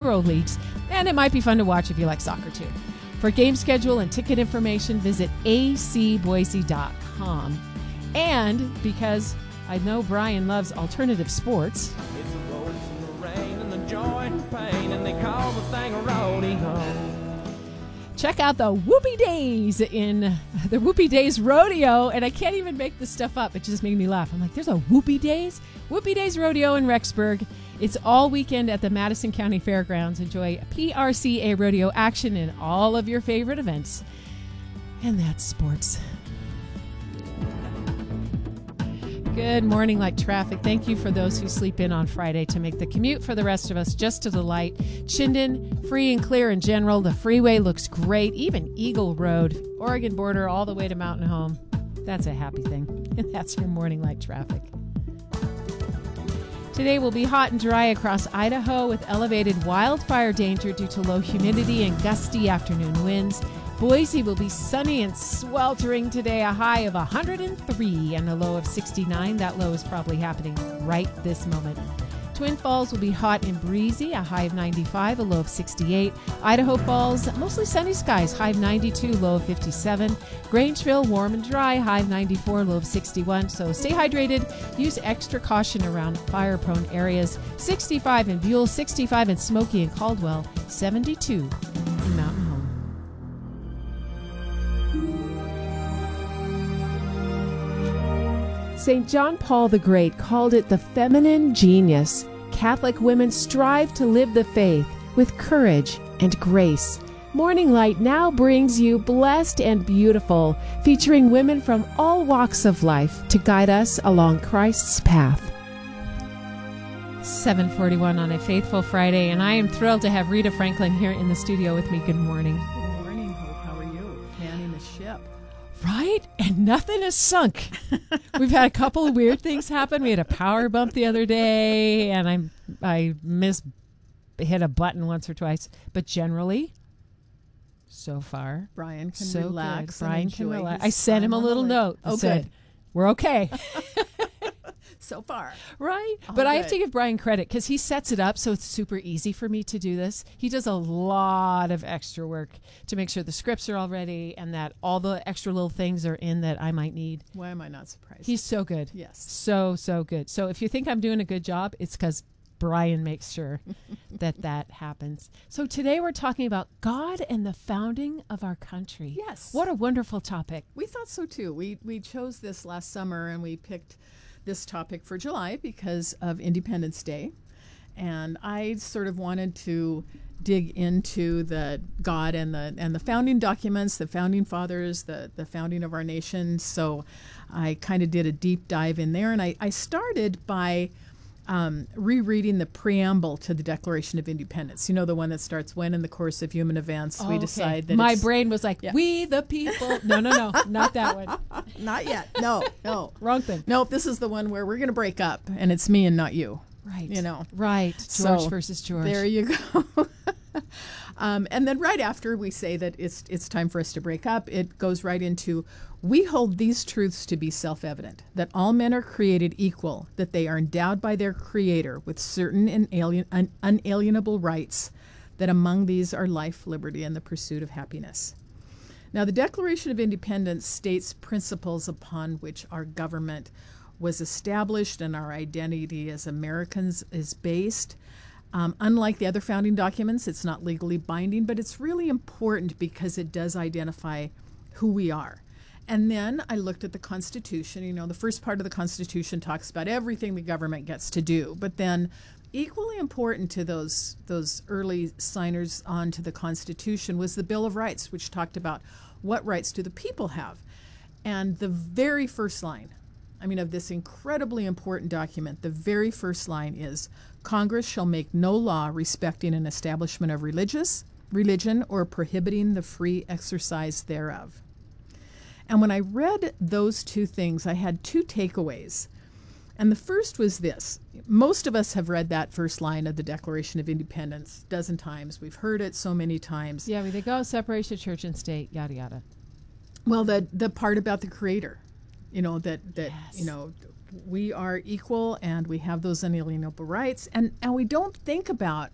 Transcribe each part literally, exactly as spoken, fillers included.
Grove leagues, and it might be fun to watch if you like soccer too. For game schedule and ticket information, visit a c boise dot com. And because I know Brian loves alternative sports, It's the roads and the rain and the joy and pain, and they call the thing a rodeo. check out the Whoopie Days in the Whoopie Days Rodeo. And I can't even make this stuff up. It just made me laugh. I'm like, there's a Whoopie Days? Whoopie Days Rodeo in Rexburg. It's all weekend at the Madison County Fairgrounds. Enjoy P R C A rodeo action in all of your favorite events. And that's sports. Good morning, like traffic. Thank you for those who sleep in on Friday to make the commute for the rest of us just a delight. Chinden, free and clear in general. The freeway looks great. Even Eagle Road, Oregon border, all the way to Mountain Home. That's a happy thing. And that's your morning light traffic. Today will be hot and dry across Idaho with elevated wildfire danger due to low humidity and gusty afternoon winds. Boise will be sunny and sweltering today, a high of one hundred three and a low of sixty-nine. That low is probably happening right this moment. Twin Falls will be hot and breezy, a high of ninety-five, a low of sixty-eight. Idaho Falls, mostly sunny skies, high of ninety-two, low of fifty-seven. Grangeville, warm and dry, high of ninety-four, low of sixty-one. So stay hydrated. Use extra caution around fire-prone areas. sixty-five in Buell, sixty-five in Smoky and Caldwell, seventy-two in Mountain Home. Saint John Paul the Great called it the feminine genius. Catholic women strive to live the faith with courage and grace. Morning Light now brings you Blessed and Beautiful, featuring women from all walks of life to guide us along Christ's path. seven forty-one on a faithful Friday, and I am thrilled to have Rita Franklin here in the studio with me. Good morning. Good morning, Hope. How are you? Manning the ship. Right? And nothing is sunk. We've had a couple of weird things happen. We had a power bump the other day, and I I missed hit a button once or twice. But generally, so far, Brian can so relax. good. Brian and can enjoy relax. his I sent him time a on the little lake. note that Oh, said, good. we're okay. So far. Right? All But I have good. to give Brian credit because he sets it up so it's super easy for me to do this. He does a lot of extra work to make sure the scripts are all ready and that all the extra little things are in that I might need. Why am I not surprised? He's so good. Yes. So, so good. So if you think I'm doing a good job, it's because Brian makes sure that that happens. So today we're talking about God and the founding of our country. Yes. What a wonderful topic. We thought so too. We we chose this last summer and we picked this topic for July because of Independence Day. And I sort of wanted to dig into the God and the and the founding documents, the founding fathers, the, the founding of our nation. So I kind of did a deep dive in there. And I, I started by um, rereading the preamble to the Declaration of Independence. You know, the one that starts, when in the course of human events Oh, we okay. decide that My it's- brain was like, Yeah. we the people. No, no, no, not that one. Not yet. No, no. Wrong thing. Nope, this is the one where we're going to break up, and it's me and not you. Right. You know. Right. George So, versus George. There you go. um, and then right after we say that it's it's time for us to break up, it goes right into, we hold these truths to be self-evident, that all men are created equal, that they are endowed by their Creator with certain inalien- un- unalienable rights, that among these are life, liberty, and the pursuit of happiness. Now, the Declaration of Independence states principles upon which our government was established and our identity as Americans is based. Um, unlike the other founding documents, it's not legally binding, but it's really important because it does identify who we are. And then I looked at the Constitution. You know, the first part of the Constitution talks about everything the government gets to do, but then equally important to those those early signers onto the Constitution was the Bill of Rights, which talked about what rights do the people have. And the very first line, I mean, of this incredibly important document, the very first line is, Congress shall make no law respecting an establishment of religious religion or prohibiting the free exercise thereof. And when I read those two things, I had two takeaways. And the first was this. Most of us have read that first line of the Declaration of Independence a dozen times. We've heard it so many times. Yeah, we they go separation of church and state, yada yada. Well, the the part about the Creator, you know, that, that Yes. you know, we are equal and we have those unalienable rights. And, and we don't think about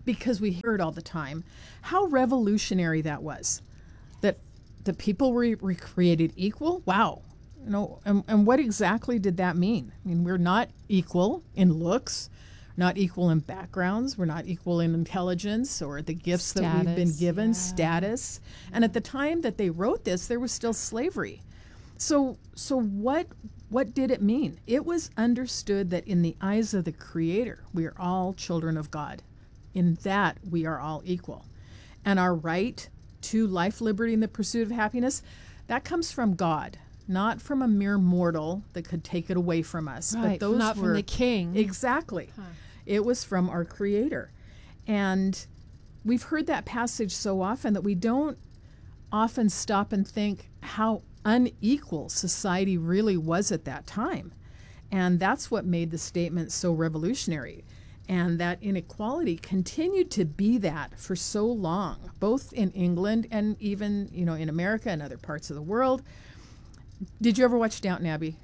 because we hear it all the time, how revolutionary that was. That the people were, were created equal. Wow. You know, and, and what exactly did that mean? I mean, we're not equal in looks, not equal in backgrounds, we're not equal in intelligence or the gifts Status, that we've been given, yeah. status. And at the time that they wrote this, there was still slavery. So so what what did it mean? It was understood that in the eyes of the Creator, we are all children of God. In that, we are all equal. And our right to life, liberty, and the pursuit of happiness, that comes from God, not from a mere mortal that could take it away from us. Right, but those not were, from the king. Exactly. Huh. It was from our Creator. And we've heard that passage so often that we don't often stop and think how unequal society really was at that time. And that's what made the statement so revolutionary. And that inequality continued to be that for so long, both in England and even, you know, in America and other parts of the world. Did you ever watch Downton Abbey?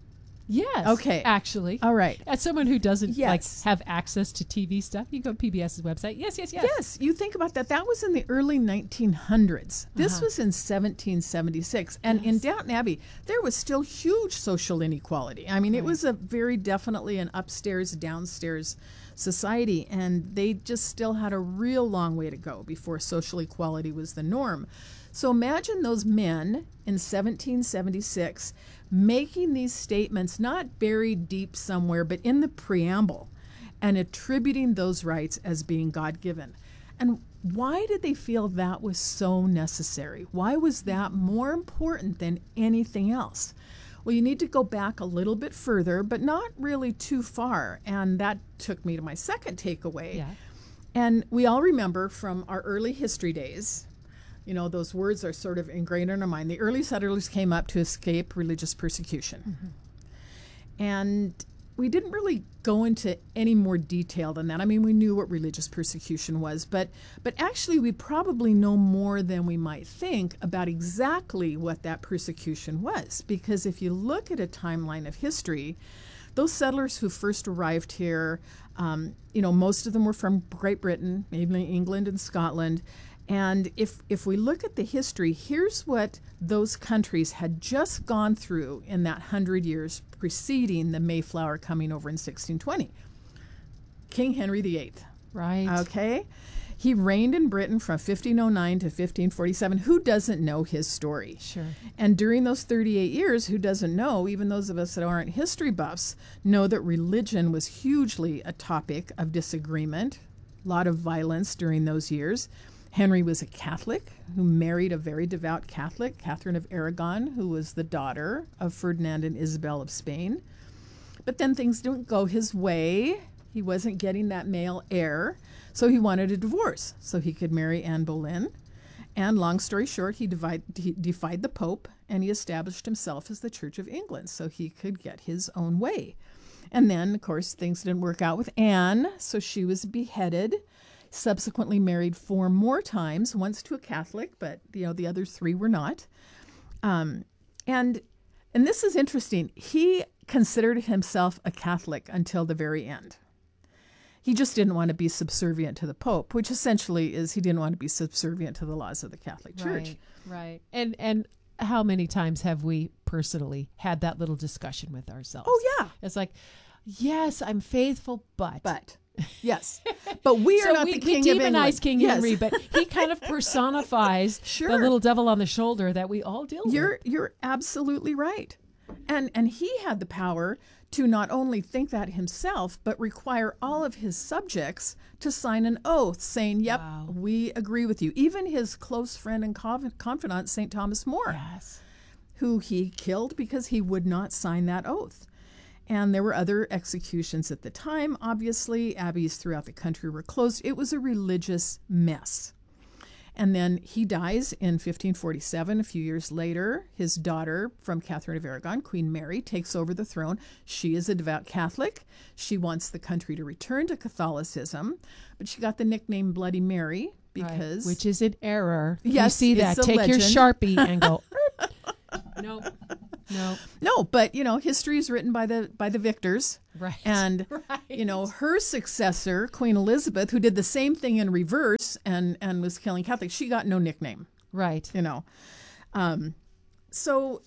Yes. Okay. Actually. All right. As someone who doesn't Yes. like have access to T V stuff, you go to PBS's website. Yes, yes, yes. Yes, you think about that. That was in the early nineteen hundreds. This Uh-huh. was in seventeen seventy-six. And in Downton Abbey, there was still huge social inequality. I mean, it Right. was a very definitely an upstairs, downstairs society. And they just still had a real long way to go before social equality was the norm. So imagine those men in seventeen seventy-six making these statements, not buried deep somewhere, but in the preamble, and attributing those rights as being God-given. And why did they feel that was so necessary? Why was that more important than anything else? Well, you need to go back a little bit further, but not really too far. And that took me to my second takeaway. Yeah. And we all remember from our early history days, you know, those words are sort of ingrained in our mind. The early settlers came up to escape religious persecution. Mm-hmm. And we didn't really go into any more detail than that. I mean, we knew what religious persecution was, but but actually we probably know more than we might think about exactly what that persecution was. Because if you look at a timeline of history, those settlers who first arrived here, um, you know, most of them were from Great Britain, mainly England and Scotland. And if if we look at the history, here's what those countries had just gone through in that hundred years preceding the Mayflower coming over in sixteen twenty. King Henry the Eighth. Right. Okay? He reigned in Britain from fifteen oh nine to fifteen forty-seven. Who doesn't know his story? Sure. And during those thirty-eight years, who doesn't know, even those of us that aren't history buffs, know that religion was hugely a topic of disagreement, a lot of violence during those years. Henry was a Catholic who married a very devout Catholic, Catherine of Aragon, who was the daughter of Ferdinand and Isabel of Spain. But then things didn't go his way. He wasn't getting that male heir, so he wanted a divorce so he could marry Anne Boleyn. And long story short, he, divide, he defied the Pope, and he established himself as the Church of England so he could get his own way. And then, of course, things didn't work out with Anne, so she was beheaded. Subsequently married four more times, once to a Catholic, but you know the other three were not. Um, and and this is interesting. He considered himself a Catholic until the very end. He just didn't want to be subservient to the Pope, which essentially is he didn't want to be subservient to the laws of the Catholic Church. Right. Right. And and how many times have we personally had that little discussion with ourselves? Oh yeah, it's like, yes, I'm faithful, but but. Yes, but we are so not we, the king we of England. demonize King Yes. Henry, but he kind of personifies Sure. the little devil on the shoulder that we all deal You're with. you're absolutely right, and and he had the power to not only think that himself, but require all of his subjects to sign an oath saying, "Yep, Wow. we agree with you." Even his close friend and conf- confidant, Saint Thomas More, Yes. who he killed because he would not sign that oath. And there were other executions at the time. Obviously, abbeys throughout the country were closed. It was a religious mess. And then he dies in fifteen forty-seven. A few years later, his daughter from Catherine of Aragon, Queen Mary, takes over the throne. She is a devout Catholic. She wants the country to return to Catholicism, but she got the nickname Bloody Mary because... Right. Which is an error. Yes, you see it's that. a Take your legend. Sharpie and go, no, no. No, but, you know, history is written by the by the victors. Right. And, right. you know, her successor, Queen Elizabeth, who did the same thing in reverse and, and was killing Catholics, she got no nickname, Right. you know. Um, so,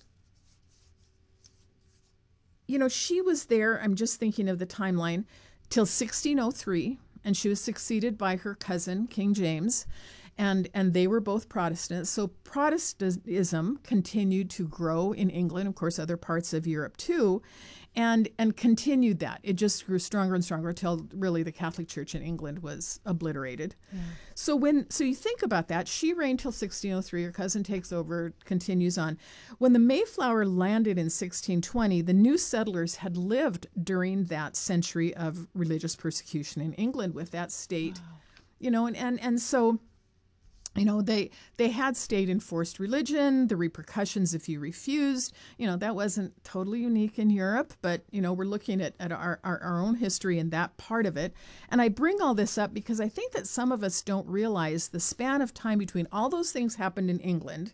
you know, she was there, I'm just thinking of the timeline, till sixteen oh three, and she was succeeded by her cousin, King James. And, and they were both Protestants. So Protestantism continued to grow in England, of course, other parts of Europe too, and, and continued that. It just grew stronger and stronger until really the Catholic Church in England was obliterated. Yeah. So when so you think about that, she reigned till sixteen oh three, her cousin takes over, continues on. When the Mayflower landed in sixteen twenty, the new settlers had lived during that century of religious persecution in England with that state, wow. you know, and, and, and so... You know, they they had state-enforced religion, the repercussions if you refused. You know, that wasn't totally unique in Europe, but, you know, we're looking at, at our, our, our own history and that part of it. And I bring all this up because I think that some of us don't realize the span of time between all those things happened in England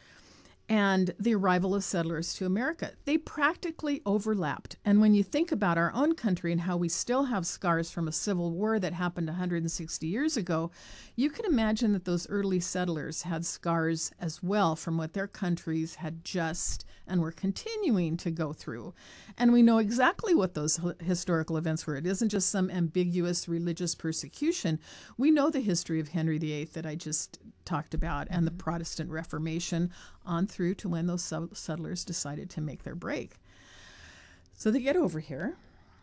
and the arrival of settlers to America. They practically overlapped. And when you think about our own country and how we still have scars from a civil war that happened one hundred sixty years ago, you can imagine that those early settlers had scars as well from what their countries had just and were continuing to go through. And we know exactly what those historical events were. It isn't just some ambiguous religious persecution. We know the history of Henry the Eighth that I just talked about and the Protestant Reformation on through to when those settlers decided to make their break. So they get over here,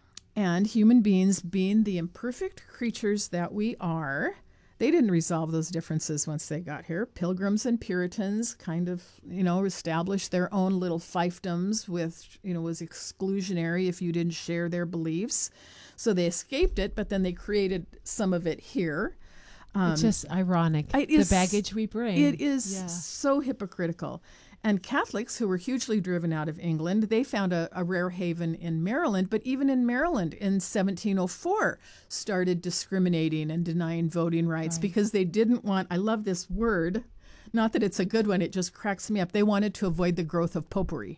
and human beings, being the imperfect creatures that we are, they didn't resolve those differences once they got here. Pilgrims and Puritans kind of, you know, established their own little fiefdoms with, you know, was exclusionary if you didn't share their beliefs. So they escaped it, but then they created some of it here. Um, it's just ironic, it the is, baggage we bring. It is yeah. so hypocritical. And Catholics, who were hugely driven out of England, they found a, a rare haven in Maryland. But even in Maryland in seventeen oh four, started discriminating and denying voting rights right. because they didn't want, I love this word, not that it's a good one, it just cracks me up. They wanted to avoid the growth of popery.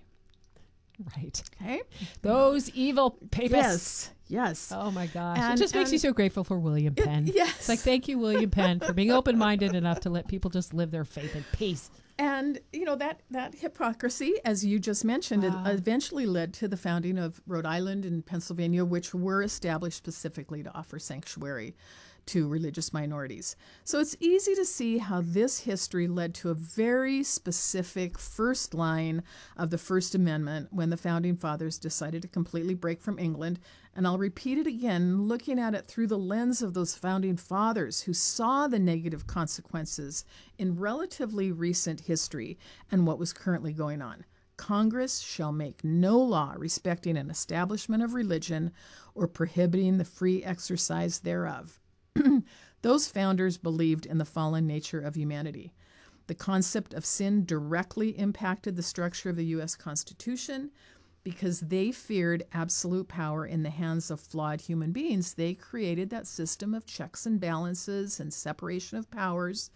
Right. Okay. Those evil papists. Yes. Yes. Oh my gosh. And, it just makes and, you so grateful for William Penn. It, yes. It's like, thank you, William Penn, for being open-minded enough to let people just live their faith in peace. And, you know, that, that hypocrisy, as you just mentioned, wow. it eventually led to the founding of Rhode Island and Pennsylvania, which were established specifically to offer sanctuary to religious minorities. So it's easy to see how this history led to a very specific first line of the First Amendment when the Founding Fathers decided to completely break from England. And I'll repeat it again, looking at it through the lens of those Founding Fathers who saw the negative consequences in relatively recent history and what was currently going on. Congress shall make no law respecting an establishment of religion or prohibiting the free exercise thereof. Those founders believed in the fallen nature of humanity. The concept of sin directly impacted the structure of the U S Constitution because they feared absolute power in the hands of flawed human beings. They created that system of checks and balances and separation of powers.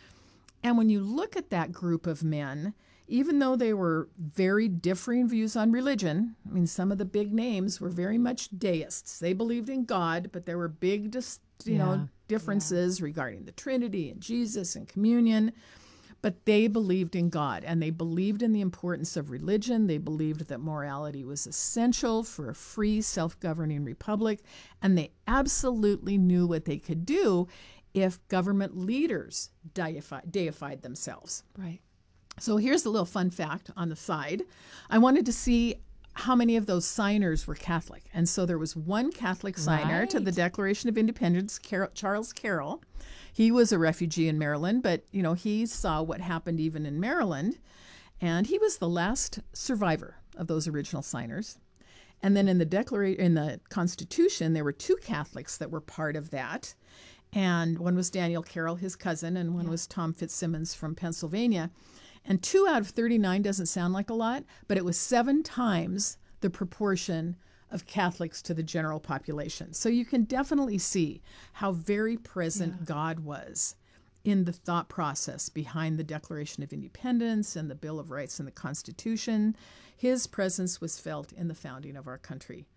And when you look at that group of men, even though they were very differing views on religion, I mean, some of the big names were very much deists. They believed in God, but there were big, dis- you yeah. know, differences yeah. regarding the Trinity and Jesus and communion. But they believed in God, and they believed in the importance of religion. They believed that morality was essential for a free, self-governing republic, and they absolutely knew what they could do if government leaders deified, deified themselves. Right. So here's a little fun fact on the side. I wanted to see how many of those signers were Catholic. And so there was one Catholic signer right. to the Declaration of Independence, Car- Charles Carroll. He was a refugee in Maryland, but you know, he saw what happened even in Maryland. And he was the last survivor of those original signers. And then in the Declaration, in the Constitution, there were two Catholics that were part of that. And one was Daniel Carroll, his cousin, and one yeah. was Tom Fitzsimmons from Pennsylvania. And two out of thirty-nine doesn't sound like a lot, but it was seven times the proportion of Catholics to the general population. So you can definitely see how very present yeah. God was in the thought process behind the Declaration of Independence and the Bill of Rights and the Constitution. His presence was felt in the founding of our country.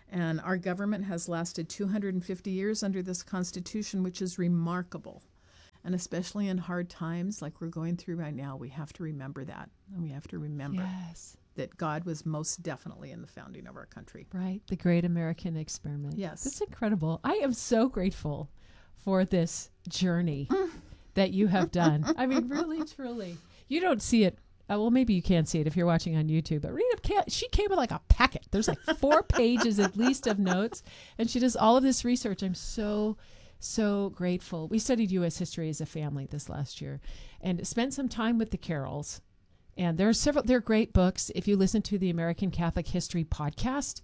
And our government has lasted two hundred fifty years under this Constitution, which is remarkable. And especially in hard times like we're going through right now, we have to remember that. And we have to remember Yes. that God was most definitely in the founding of our country. Right. The great American experiment. Yes. That's incredible. I am so grateful for this journey that you have done. I mean, really, truly. You don't see it. Uh, well, maybe you can't see it if you're watching on YouTube, but Rita, ca- she came with like a packet. There's like four pages at least of notes, and she does all of this research. I'm so, so grateful. We studied U S history as a family this last year and spent some time with the Carrolls. And there are several, they're great books. If you listen to the American Catholic History podcast,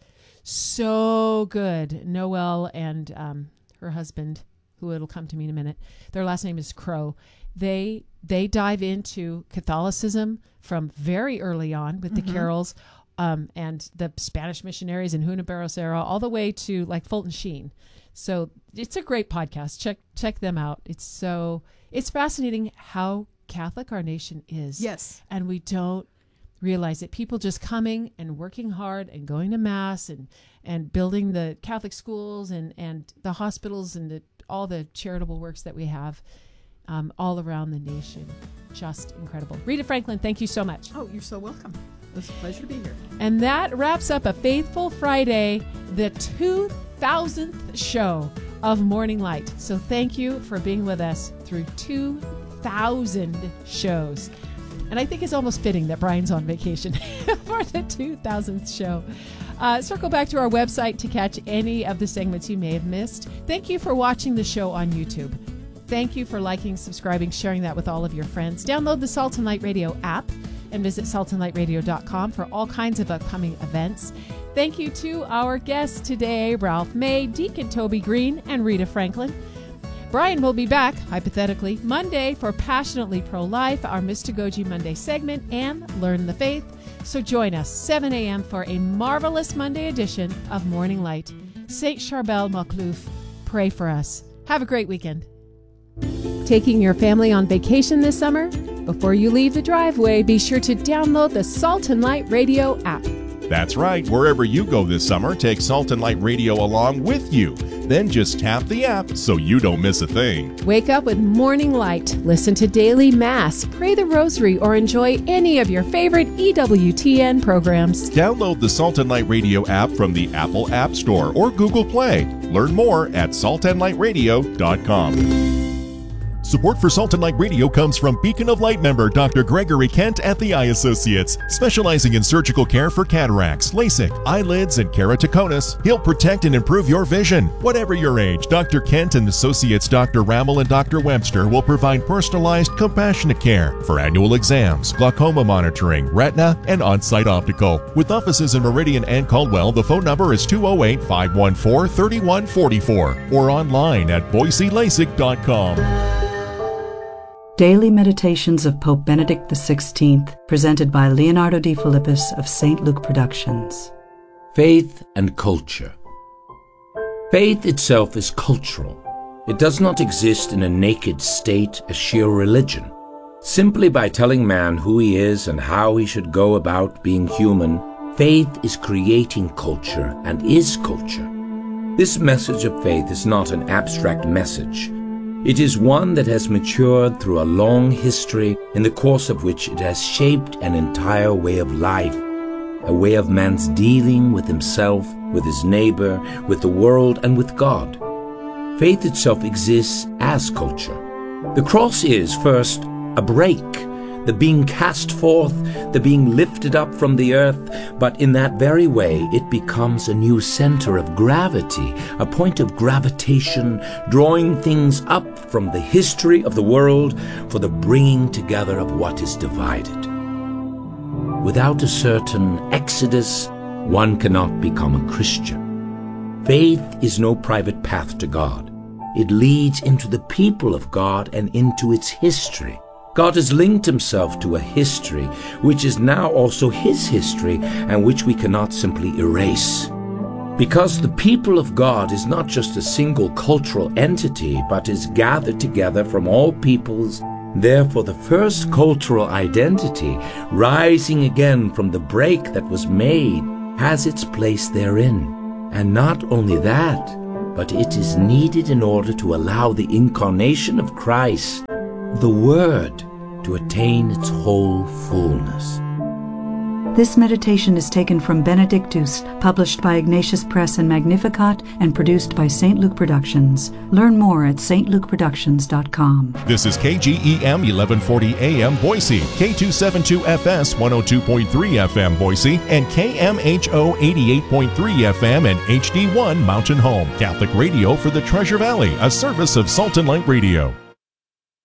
so good. Noelle and um, her husband, who it'll come to me in a minute, their last name is Crow. They they dive into Catholicism from very early on with Mm-hmm. the Carrolls um, and the Spanish missionaries in Hunabarros era, all the way to like Fulton Sheen. So it's a great podcast. Check check them out. It's so it's fascinating how Catholic our nation is. Yes. And we don't realize it. People just coming and working hard and going to mass and, and building the Catholic schools and, and the hospitals and the, all the charitable works that we have um, all around the nation. Just incredible. Rita Franklin, thank you so much. Oh, you're so welcome. It was a pleasure to be here. And that wraps up a Faithful Friday, the two thousandth show of Morning Light. So thank you for being with us through two thousand shows. And I think it's almost fitting that Brian's on vacation for the two thousandth show. Uh, circle back to our website to catch any of the segments you may have missed. Thank you for watching the show on YouTube. Thank you for liking, subscribing, sharing that with all of your friends. Download the Salt and Light Radio app and visit salt and light radio dot com for all kinds of upcoming events. Thank you to our guests today, Ralph May, Deacon Toby Green, and Rita Franklin. Brian will be back, hypothetically, Monday for Passionately Pro-Life, our Mystagogy Monday segment, and Learn the Faith. So join us, seven a.m. for a marvelous Monday edition of Morning Light. Saint Charbel Maclouf, pray for us. Have a great weekend. Taking your family on vacation this summer? Before you leave the driveway, be sure to download the Salt and Light Radio app. That's right. Wherever you go this summer, take Salt and Light Radio along with you. Then just tap the app so you don't miss a thing. Wake up with Morning Light, listen to Daily Mass, pray the Rosary, or enjoy any of your favorite E W T N programs. Download the Salt and Light Radio app from the Apple App Store or Google Play. Learn more at salt and light radio dot com. Support for Salt and Light Radio comes from Beacon of Light member Doctor Gregory Kent at the Eye Associates. Specializing in surgical care for cataracts, LASIK, eyelids, and keratoconus, he'll protect and improve your vision. Whatever your age, Doctor Kent and Associates Doctor Rammel and Doctor Webster will provide personalized, compassionate care for annual exams, glaucoma monitoring, retina, and on-site optical. With offices in Meridian and Caldwell, the phone number is two oh eight, five one four, three one four four or online at boise lasik dot com. Daily Meditations of Pope Benedict the sixteenth, presented by Leonardo D. Philippus of Saint Luke Productions. Faith and culture. Faith itself is cultural. It does not exist in a naked state as sheer religion. Simply by telling man who he is and how he should go about being human, faith is creating culture and is culture. This message of faith is not an abstract message. It is one that has matured through a long history in the course of which it has shaped an entire way of life, a way of man's dealing with himself, with his neighbor, with the world, and with God. Faith itself exists as culture. The cross is, first, a break, the being cast forth, the being lifted up from the earth, but in that very way it becomes a new center of gravity, a point of gravitation, drawing things up from the history of the world for the bringing together of what is divided. Without a certain exodus, one cannot become a Christian. Faith is no private path to God. It leads into the people of God and into its history. God has linked himself to a history which is now also his history and which we cannot simply erase. Because the people of God is not just a single cultural entity, but is gathered together from all peoples, therefore the first cultural identity, rising again from the break that was made, has its place therein. And not only that, but it is needed in order to allow the incarnation of Christ, the Word, to attain its whole fullness. This meditation is taken from Benedictus, published by Ignatius Press and Magnificat, and produced by Saint Luke Productions. Learn more at st luke productions dot com. This is K G E M eleven forty A M Boise, K two seventy-two F S one oh two point three F M Boise, and K M H O eighty-eight point three F M and H D one Mountain Home. Catholic radio for the Treasure Valley, a service of Salt and Light Radio.